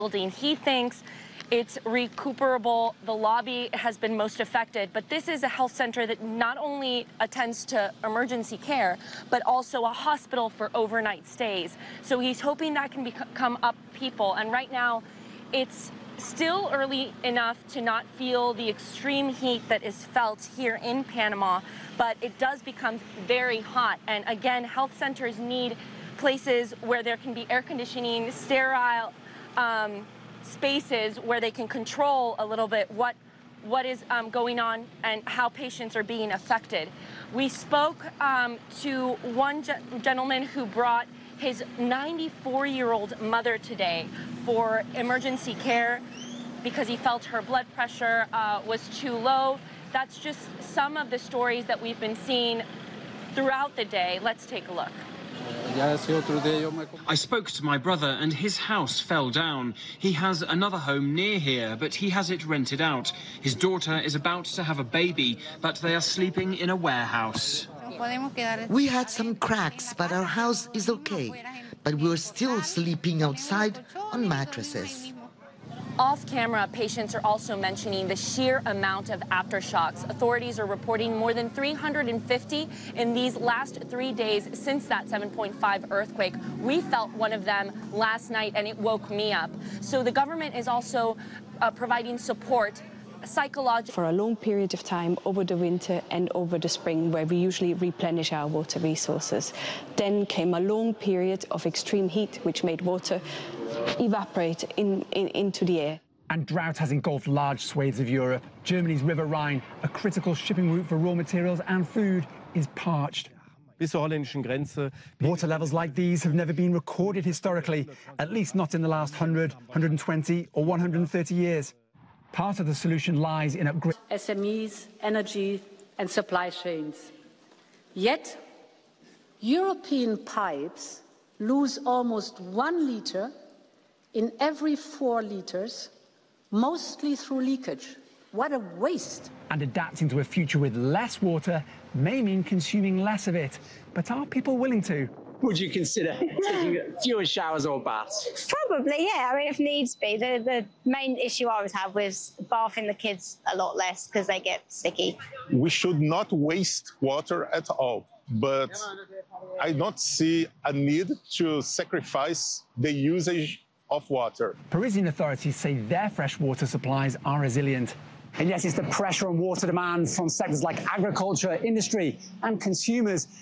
building. He thinks it's recuperable. The lobby has been most affected, but this is a health center that not only attends to emergency care, but also a hospital for overnight stays. So he's hoping that can come up people. And right now, it's still early enough to not feel the extreme heat that is felt here in Panama, but it does become very hot. And again, health centers need places where there can be air conditioning, sterile spaces where they can control a little bit what is going on and how patients are being affected. We spoke to one gentleman who brought his 94-year-old mother today for emergency care because he felt her blood pressure was too low. That's just some of the stories that we've been seeing throughout the day. Let's take a look. I spoke to my brother and his house fell down. He has another home near here, but he has it rented out. His daughter is about to have a baby, but they are sleeping in a warehouse. We had some cracks, but our house is okay. But we're still sleeping outside on mattresses. Off camera, patients are also mentioning the sheer amount of aftershocks. Authorities are reporting more than 350 in these last 3 days since that 7.5 earthquake. We felt one of them last night and it woke me up. So the government is also providing support psychological for a long period of time over the winter and over the spring, where we usually replenish our water resources. Then came a long period of extreme heat, which made water evaporate into the air. And drought has engulfed large swathes of Europe. Germany's River Rhine, a critical shipping route for raw materials and food, is parched. Water levels like these have never been recorded historically, at least not in the last 100, 120 or 130 years. Part of the solution lies in upgrading SMEs, energy and supply chains. Yet, European pipes lose almost 1 liter in every 4 liters, mostly through leakage. What a waste! And adapting to a future with less water may mean consuming less of it. But are people willing to? Would you consider taking fewer showers or baths? Probably, yeah. I mean, if needs be. The main issue I would have was bathing the kids a lot less because they get sticky. We should not waste water at all, but I don't see a need to sacrifice the usage of water. Parisian authorities say their freshwater supplies are resilient. And yes, it's the pressure on water demand from sectors like agriculture, industry and consumers